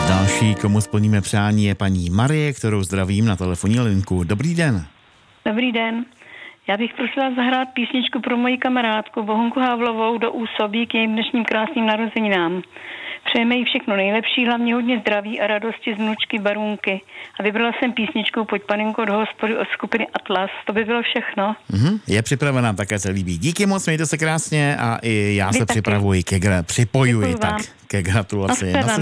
Další, komu splníme přání, je paní Marie, kterou zdravím na telefonní linku. Dobrý den. Dobrý den. Já bych prosila zahrát písničku pro moji kamarádku Bohunku Havlovou do Úsobí k jejím dnešním krásným narozeninám. Přejeme jí všechno nejlepší, hlavně hodně zdraví a radosti z vnučky Barunky. A vybrala jsem písničku Pojď panenko do hospody od skupiny Atlas. To by bylo všechno. Je připravená, také se líbí. Díky moc, mějte se krásně a i já se připravuji připojuji tak ke gratulaci.